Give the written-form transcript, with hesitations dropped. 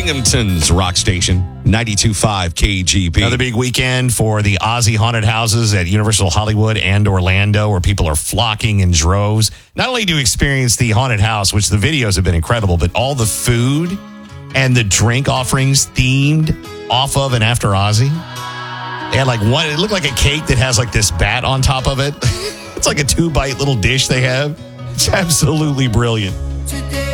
Binghamton's rock station, 92.5 KGP. Another big weekend for the Ozzy haunted houses at Universal Hollywood and Orlando, where people are flocking in droves. Not only do you experience the haunted house, which the videos have been incredible, but all the food and the drink offerings themed off of and after Ozzy. They had like one, it looked like a cake that has like this bat on top of it. It's like a 2-bite little dish they have. It's absolutely brilliant.